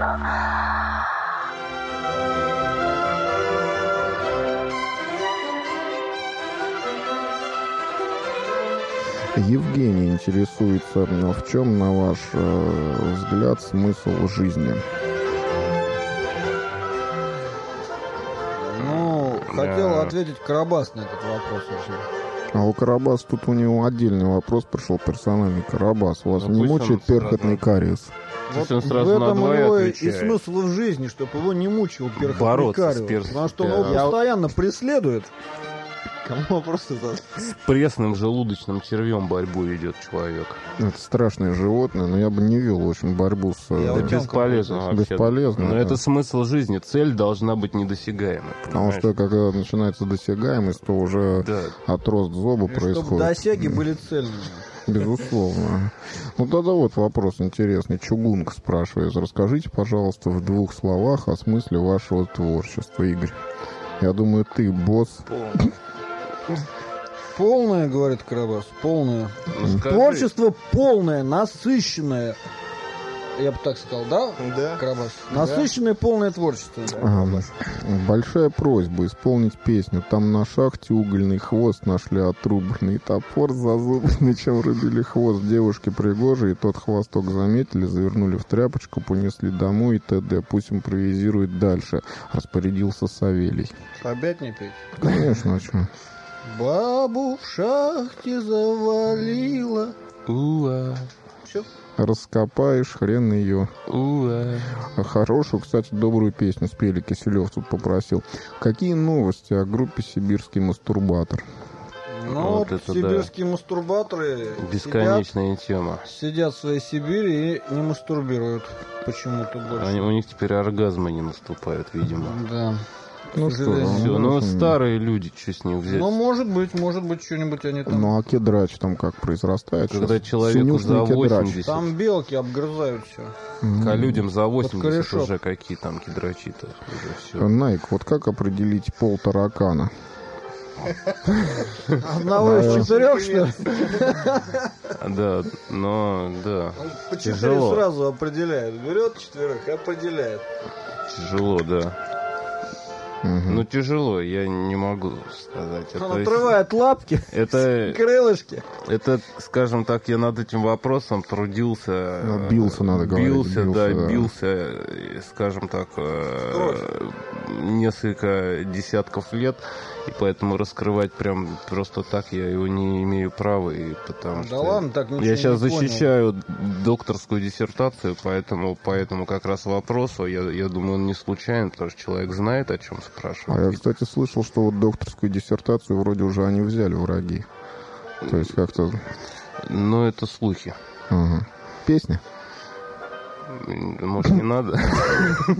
Евгений интересуется, в чем, на ваш взгляд, смысл жизни? Ну, хотел ответить Карабас на этот вопрос очень. А у Карабас тут у него отдельный вопрос пришел, персональный. Карабас, вас не мучает перхотный кариес? Вот в этом у него и смысл в жизни, чтобы его не мучил перхотный кариес. Потому что он его постоянно преследует. Кому просто с пресным желудочным червем борьбу ведет человек. Это страшное животное, но я бы не вел, в общем, борьбу с... Да бесполезно вообще. Бесполезно. Но это смысл жизни. Цель должна быть недосягаемой. Потому что, когда начинается досягаемость, то уже отрост зоба происходит. Чтобы досяги были цельными. Безусловно. Ну, тогда вот вопрос интересный. Чугунг спрашивает. Расскажите, пожалуйста, в 2 словах о смысле вашего творчества, Игорь. Я думаю, ты босс... Полное, говорит Карабас, полное. Творчество полное, насыщенное. Я бы так сказал, да? Да. Карабас. Насыщенное, полное творчество. Большая просьба исполнить песню. Там на шахте угольный хвост нашли отрубленный, топор зазубренный, чем рубили хвост девушки пригожей, и тот хвосток заметили, завернули в тряпочку, понесли домой и т.д. Пусть импровизирует дальше. Распорядился Савелий. Опять не петь? Конечно, а что? Бабу в шахте завалила. Все. Раскопаешь, хрен ее. Хорошую, кстати, добрую песню спели. Киселев тут попросил. Какие новости о группе «Сибирский мастурбатор»? Ну, вот сибирские мастурбаторы бесконечная тема. Сидят в своей Сибири и не мастурбируют почему-то больше. У них теперь оргазмы не наступают, видимо. Да. Ну что, ну старые люди, что с них взять? Ну, может быть, что-нибудь они там... Ну, а кедрач там как произрастает? Когда человеку за 80... Там белки обгрызают все. А людям за 80 уже какие там кедрачи-то. Найк, вот как определить пол таракана? Одного из 4, что ли? Да, но, да. По 4 сразу определяет. Берет 4, определяет. Тяжело, да. Ну, тяжело, я не могу сказать. Он отрывает лапки, крылышки. Это, скажем так, я над этим вопросом трудился. Бился, надо говорить. Бился, скажем так, несколько десятков лет. И поэтому раскрывать прям просто так я его не имею права. И потому да что ладно, так ничего я сейчас не защищаю докторскую диссертацию, поэтому как раз вопрос, я думаю, он не случайен, потому что человек знает, о чем спрашивает. А я, кстати, слышал, что вот докторскую диссертацию вроде уже они взяли враги. То есть как-то... Ну, это слухи. Песня? Может, не надо?